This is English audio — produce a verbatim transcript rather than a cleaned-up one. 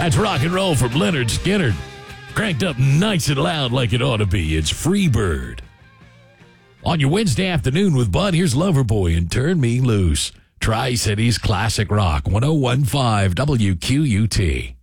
That's rock and roll from Leonard Skinner. Cranked up nice and loud like it ought to be. It's Freebird. On your Wednesday afternoon with Bud, here's Loverboy and Turn Me Loose. Tri-Cities Classic Rock, one oh one point five W Q U T.